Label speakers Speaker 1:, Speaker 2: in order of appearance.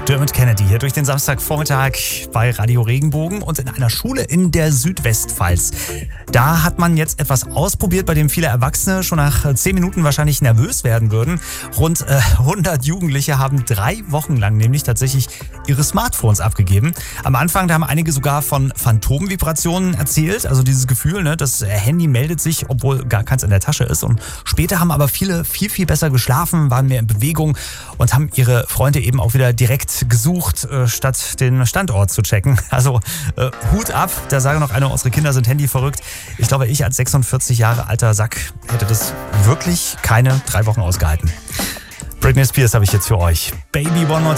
Speaker 1: Dermot Kennedy hier durch den Samstagvormittag bei Radio Regenbogen und in einer Schule in der Südwestpfalz. Da hat man jetzt etwas ausprobiert, bei dem viele Erwachsene schon nach 10 Minuten wahrscheinlich nervös werden würden. Rund 100 Jugendliche haben 3 Wochen lang nämlich tatsächlich ihre Smartphones abgegeben. Am Anfang, da haben einige sogar von Phantomvibrationen erzählt, also dieses Gefühl, ne, das Handy meldet sich, obwohl gar keins in der Tasche ist. Und später haben aber viele viel besser geschlafen, waren mehr in Bewegung und haben ihre Freunde eben auch wieder direkt gesucht, statt den Standort zu checken. Also Hut ab, da sage noch einer, unsere Kinder sind handyverrückt. Ich glaube, ich als 46 Jahre alter Sack hätte das wirklich keine 3 Wochen ausgehalten. Britney Spears habe ich jetzt für euch. Baby One More